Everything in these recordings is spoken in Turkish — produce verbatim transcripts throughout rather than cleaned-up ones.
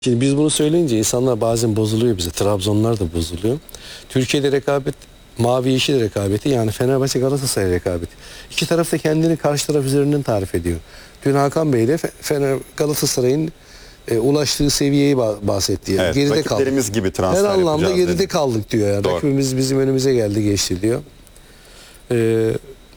Şimdi biz bunu söyleyince insanlar bazen bozuluyor bize. Trabzonlar da bozuluyor. Türkiye'de rekabet mavi yeşil rekabeti, yani Fenerbahçe Galatasaray rekabeti. İki taraf da kendini karşı taraf üzerinden tarif ediyor. Dün Hakan Bey de Fener Galatasaray'ın e, ulaştığı seviyeyi bahsetti. Yani. Evet, geride rakiplerimiz kaldık. gibi transfer Her anlamda yapacağız geride dedi. kaldık diyor. Yani. Doğru. Rakibimiz bizim önümüze geldi, geçti diyor. Ee,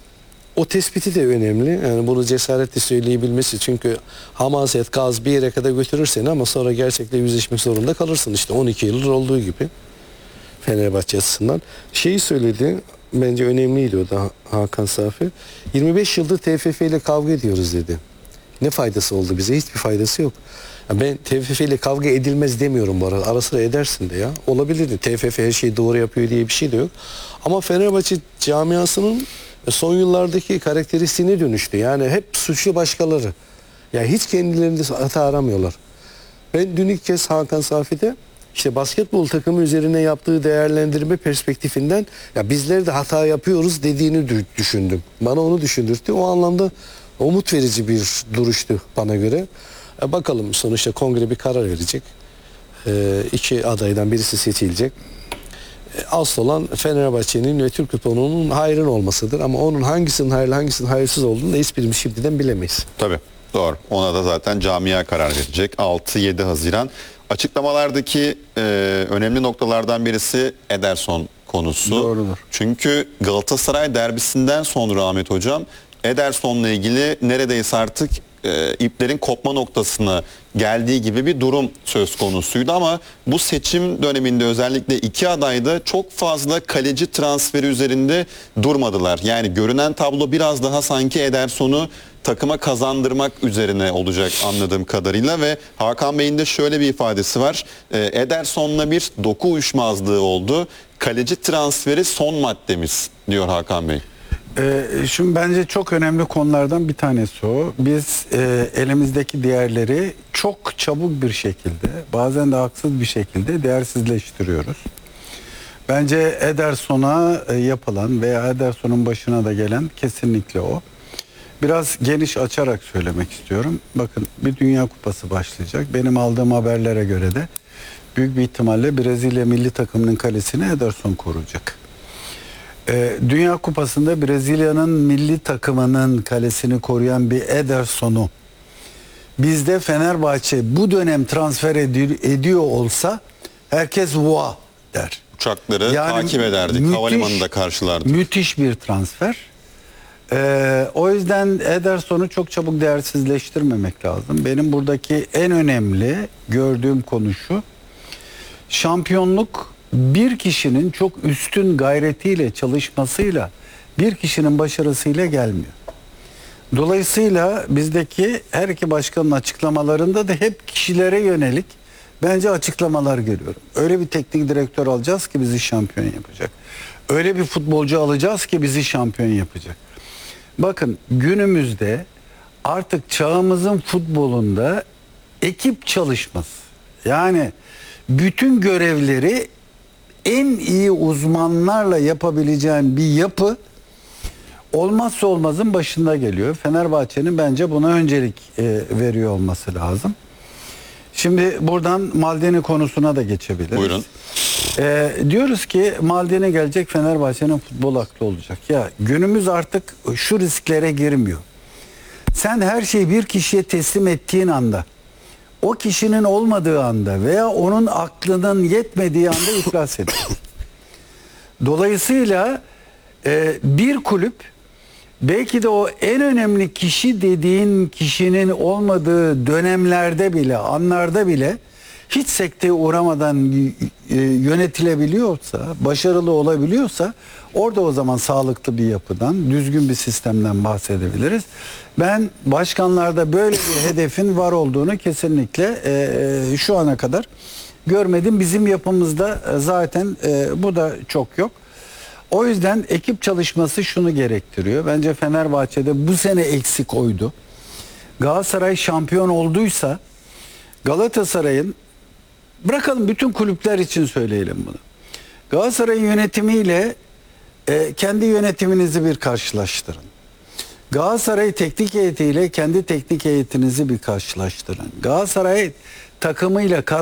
o tespiti de önemli. Yani bunu cesaretle söyleyebilmesi. Çünkü hamaset, gaz bir yere kadar götürür seni ama sonra gerçekle yüzleşmek zorunda kalırsın. İşte on iki yıldır olduğu gibi Fenerbahçe açısından. Şeyi söyledi, bence önemliydi o da Hakan Safi. yirmi beş yıldır T F F ile kavga ediyoruz dedi. Ne faydası oldu bize? Hiçbir faydası yok. Ya ben T F F ile kavga edilmez demiyorum bu arada. Ara sıra edersin de ya. Olabilirdi. T F F her şeyi doğru yapıyor diye bir şey de yok. Ama Fenerbahçe camiasının son yıllardaki karakteristiğine dönüştü. Yani hep suçlu başkaları. Yani hiç kendilerinde hata aramıyorlar. Ben dün ilk kez Hakan Safi'de işte basketbol takımı üzerine yaptığı değerlendirme perspektifinden ya bizler de hata yapıyoruz dediğini düşündüm. Bana onu düşündürttü. O anlamda umut verici bir duruştu bana göre. E bakalım, sonuçta kongre bir karar verecek. E, iki adaydan birisi seçilecek. E, asıl olan Fenerbahçe'nin ve Türk futbolunun hayrın olmasıdır. Ama onun hangisinin hayırlı hangisinin hayırsız olduğunu da hiçbirimiz şimdiden bilemeyiz. Tabii, doğru. Ona da zaten camia karar verecek. altı yedi Haziran. Açıklamalardaki e, önemli noktalardan birisi Ederson konusu. Doğrudur. Çünkü Galatasaray derbisinden sonra Ahmet Hocam, Ederson'la ilgili neredeyse artık e, iplerin kopma noktasına geldiği gibi bir durum söz konusuydu ama bu seçim döneminde özellikle iki aday da çok fazla kaleci transferi üzerinde durmadılar. Yani görünen tablo biraz daha sanki Ederson'u takıma kazandırmak üzerine olacak anladığım kadarıyla ve Hakan Bey'in de şöyle bir ifadesi var. E, Ederson'la bir doku uyuşmazlığı oldu. Kaleci transferi son maddemiz diyor Hakan Bey. Ee, şimdi bence çok önemli konulardan bir tanesi o. Biz e, elimizdeki değerleri çok çabuk bir şekilde, bazen de haksız bir şekilde değersizleştiriyoruz. Bence Ederson'a e, yapılan veya Ederson'un başına da gelen kesinlikle o. Biraz geniş açarak söylemek istiyorum. Bakın, bir Dünya Kupası başlayacak. Benim aldığım haberlere göre de büyük bir ihtimalle Brezilya milli takımının kalesini Ederson koruyacak. Ee, Dünya Kupası'nda Brezilya'nın milli takımının kalesini koruyan bir Ederson'u bizde Fenerbahçe bu dönem transfer edi ediyor olsa herkes vaa der. Uçakları Yani takip ederdik. müthiş, Havalimanında karşılardık. Müthiş bir transfer. Ee, o yüzden Ederson'u çok çabuk değersizleştirmemek lazım. Benim buradaki en önemli gördüğüm konu şu: şampiyonluk bir kişinin çok üstün gayretiyle, çalışmasıyla, bir kişinin başarısıyla gelmiyor. Dolayısıyla bizdeki her iki başkanın açıklamalarında da hep kişilere yönelik bence açıklamalar görüyorum. Öyle bir teknik direktör alacağız ki bizi şampiyon yapacak. Öyle bir futbolcu alacağız ki bizi şampiyon yapacak. Bakın, günümüzde artık çağımızın futbolunda ekip çalışması, yani bütün görevleri en iyi uzmanlarla yapabileceğin bir yapı olmazsa olmazın başında geliyor. Fenerbahçe'nin bence buna öncelik e, veriyor olması lazım. Şimdi buradan Maldini konusuna da geçebiliriz. Buyurun. E, diyoruz ki Maldini gelecek, Fenerbahçe'nin futbol aklı olacak. Ya günümüz artık şu risklere girmiyor. Sen her şeyi bir kişiye teslim ettiğin anda, o kişinin olmadığı anda veya onun aklının yetmediği anda iflas ediyor. Dolayısıyla e, bir kulüp belki de o en önemli kişi dediğin kişinin olmadığı dönemlerde bile, anlarda bile hiç sekteye uğramadan e, yönetilebiliyorsa, başarılı olabiliyorsa, orada o zaman sağlıklı bir yapıdan, düzgün bir sistemden bahsedebiliriz. Ben başkanlarda böyle bir hedefin var olduğunu kesinlikle e, şu ana kadar görmedim. Bizim yapımızda zaten e, bu da çok yok. O yüzden ekip çalışması şunu gerektiriyor. Bence Fenerbahçe'de bu sene eksik oydu. Galatasaray şampiyon olduysa, Galatasaray'ın, bırakalım bütün kulüpler için söyleyelim bunu, Galatasaray'ın yönetimiyle e, kendi yönetiminizi bir karşılaştırın. Galatasaray teknik heyetiyle kendi teknik heyetinizi bir karşılaştırın. Galatasaray takımıyla